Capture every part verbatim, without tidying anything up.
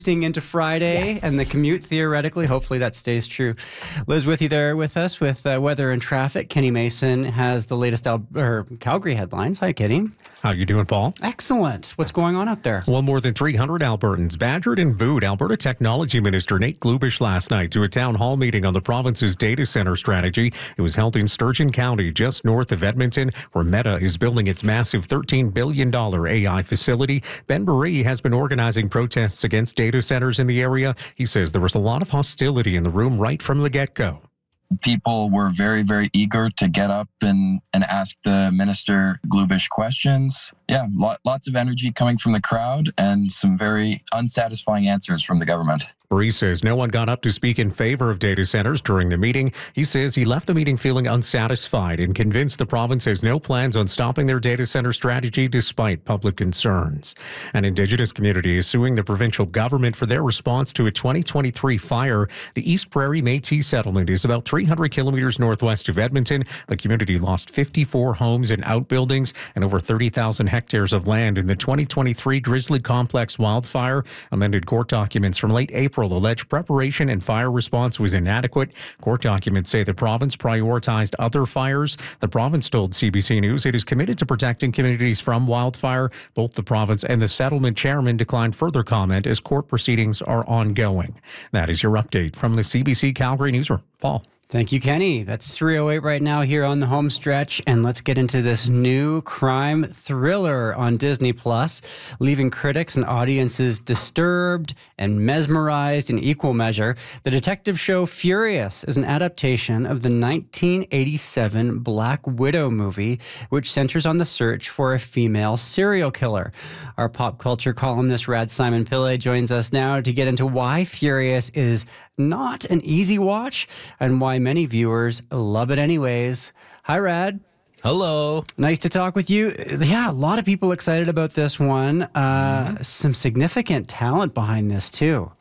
into Friday Yes. and the commute, theoretically. Hopefully that stays true. Liz, with you there with us with uh, weather and traffic. Kenny Mason has the latest Al- or Calgary headlines. Hi, Kenny. How you doing, Paul? Excellent. What's going on up there? Well, more than three hundred Albertans badgered and booed Alberta Technology Minister Nate Glubish last night to a town hall meeting on the province's data center strategy. It was held in Sturgeon County, just north of Edmonton, where Meta is building its massive thirteen billion dollars A I facility. Ben Baree has been organizing protests against data centers in the area. He says there was a lot of hostility in the room right from the get-go. People were very, very eager to get up and, and ask the minister Glubish questions. Yeah, lot, lots of energy coming from the crowd and some very unsatisfying answers from the government. Baree says no one got up to speak in favor of data centers during the meeting. He says he left the meeting feeling unsatisfied and convinced the province has no plans on stopping their data center strategy despite public concerns. An Indigenous community is suing the provincial government for their response to a twenty twenty-three fire. The East Prairie Métis settlement is about three hundred kilometers northwest of Edmonton. The community lost fifty-four homes and outbuildings and over thirty thousand hectares of land in the twenty twenty-three Grizzly Complex wildfire. Amended court documents from late April alleged preparation and fire response was inadequate. Court documents say the province prioritized other fires. The province told C B C News it is committed to protecting communities from wildfire. Both the province and the settlement chairman declined further comment as court proceedings are ongoing. That is your update from the C B C Calgary newsroom. Paul. Thank you, Kenny. That's three oh eight right now here on the home stretch. And let's get into this new crime thriller on Disney Plus, leaving critics and audiences disturbed and mesmerized in equal measure. The detective show Furious is an adaptation of the nineteen eighty-seven Black Widow movie, which centers on the search for a female serial killer. Our pop culture columnist, Rad Simon Pillay, joins us now to get into why Furious is not an easy watch and why many viewers love it anyways. Hi, Rad. Hello. Nice to talk with you. Yeah, a lot of people excited about this one. Uh, mm-hmm. Some significant talent behind this, too.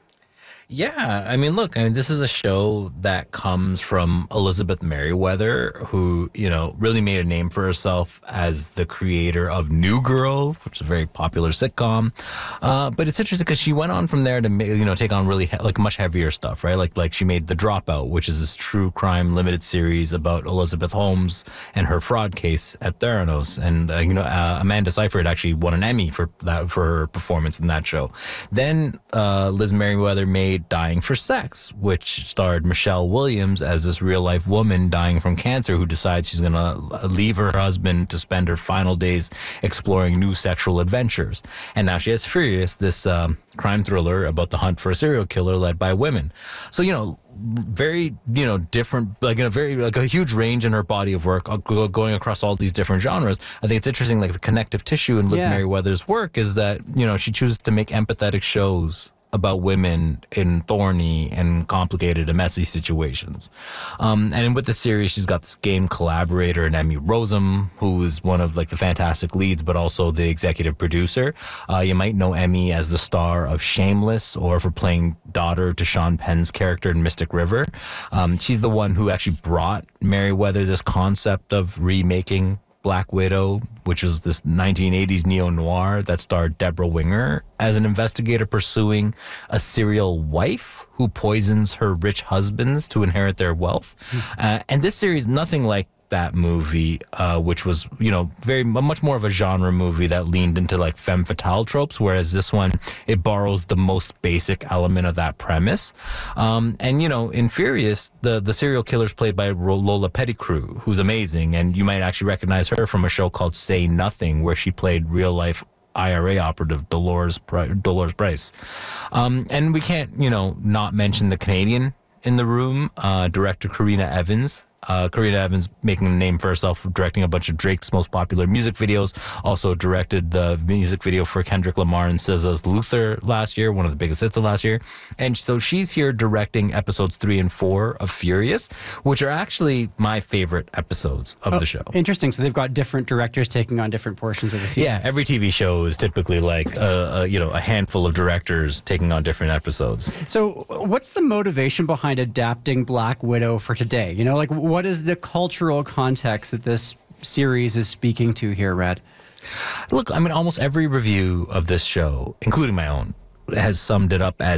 Yeah, I mean, look, I mean, this is a show that comes from Elizabeth Merriweather, who, you know, really made a name for herself as the creator of New Girl, which is a very popular sitcom. Uh, but it's interesting because she went on from there to, you know, take on really he- like much heavier stuff, right? Like, like she made The Dropout, which is this true crime limited series about Elizabeth Holmes and her fraud case at Theranos. And, uh, you know, uh, Amanda Seyfried actually won an Emmy for that, for her performance in that show. Then uh, Liz Merriweather made Dying for Sex, which starred Michelle Williams as this real-life woman dying from cancer who decides she's going to leave her husband to spend her final days exploring new sexual adventures. And now she has Furious, this um, crime thriller about the hunt for a serial killer led by women. So, you know, very, you know, different, like in a very, like a huge range in her body of work, going across all these different genres. I think it's interesting, like the connective tissue in Liz Yeah. Merriweather's work is that, you know, she chooses to make empathetic shows about women in thorny and complicated and messy situations. Um, and with the series, she's got this game collaborator in Emmy Rossum, who is one of like the fantastic leads, but also the executive producer. Uh, you might know Emmy as the star of Shameless or for playing daughter to Sean Penn's character in Mystic River. Um, she's the one who actually brought Merriweather this concept of remaking Black Widow, which was this nineteen eighties neo-noir that starred Deborah Winger as an investigator pursuing a serial wife who poisons her rich husbands to inherit their wealth. Mm. Uh, and this series, nothing like that movie, uh, which was, you know, very much more of a genre movie that leaned into like femme fatale tropes, whereas this one, it borrows the most basic element of that premise. Um, and, you know, in Furious, the, the serial killer's played by Lola Pettigrew, who's amazing. And you might actually recognize her from a show called Say Nothing, where she played real-life I R A operative Dolores, Dolores Bryce. Um, and we can't, you know, not mention the Canadian in the room, uh, director Karina Evans. Uh, Karina Evans making a name for herself, directing a bunch of Drake's most popular music videos. Also directed the music video for Kendrick Lamar and S Z A's Luther last year, one of the biggest hits of last year. And so she's here directing episodes three and four of Furious, which are actually my favorite episodes of oh, the show. Interesting. So they've got different directors taking on different portions of the season. Yeah, every T V show is typically like a, a, you know, a handful of directors taking on different episodes. So what's the motivation behind adapting Black Widow for today? You know, like what is the cultural context that this series is speaking to here, Rad? Look, I mean, almost every review of this show, including my own, has summed it up as